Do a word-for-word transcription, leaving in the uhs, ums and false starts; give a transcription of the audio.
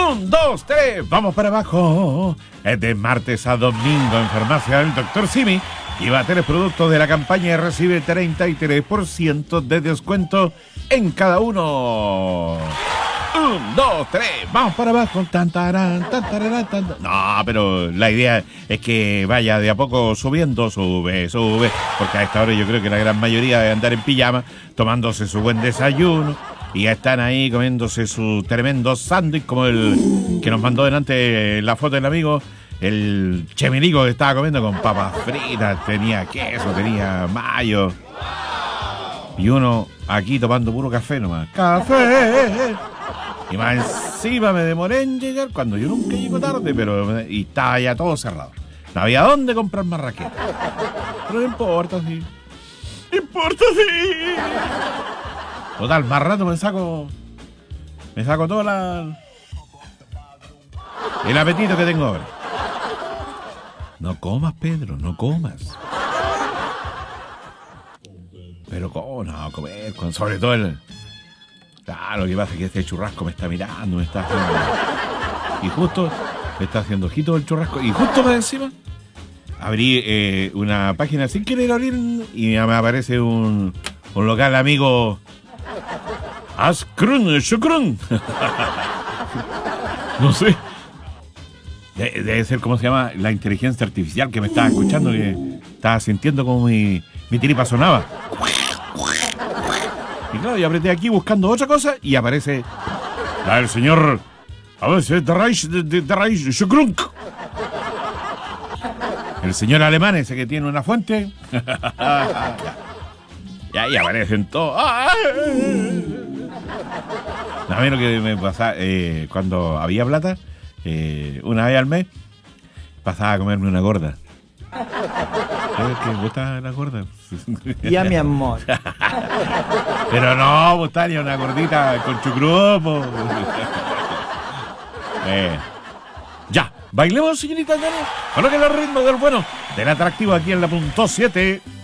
Un, dos, tres, vamos para abajo. Es de martes a domingo en Farmacia del doctor Simi. Lleva tres productos de la campaña y recibe treinta y tres por ciento de descuento en cada uno. Un, dos, tres, vamos para abajo. Tan, tarán, tan, tararán, tan, tan. No, pero la idea es que vaya de a poco subiendo, sube, sube. Porque a esta hora yo creo que la gran mayoría debe andar en pijama, tomándose su buen desayuno. Y ya están ahí comiéndose su tremendo sándwich, como el que nos mandó delante la foto del amigo. El chemenico que estaba comiendo con papas fritas, tenía queso, tenía mayo. Y uno aquí tomando puro café nomás. ¡Café! Y más encima me demoré en llegar cuando yo nunca llego tarde, pero y estaba ya todo cerrado. No había dónde comprar más raquetas. Pero no importa, sí. No importa, sí. Total, más rato me saco. Me saco toda la. El apetito que tengo ahora. No comas, Pedro, no comas. Pero cómo no comer, sobre todo el. Claro, lo que pasa es que este churrasco me está mirando, me está haciendo. Y justo me está haciendo ojito el churrasco. Y justo por encima abrí eh, una página sin querer abrir y me aparece un, un local amigo. Askrun, Shukrun. No sé. De, debe ser, ¿cómo se llama? La inteligencia artificial que me estaba escuchando, que estaba sintiendo como mi, mi tripa sonaba. Y claro, yo apreté aquí buscando otra cosa y aparece la del señor. A ver, de raíz, de, de raíz, Shukrunk. El señor alemán ese que tiene una fuente. Y ahí aparecen todos. A mí lo que me pasaba eh, cuando había plata, eh, una vez al mes, pasaba a comerme una gorda. ¿Sabes que me gusta la gorda? Ya, mi amor. Pero no, Bustalia, una gordita con chucrupo. eh. Ya, bailemos, señorita Dani. Coloquen el ritmo del bueno, del atractivo aquí en la punto siete.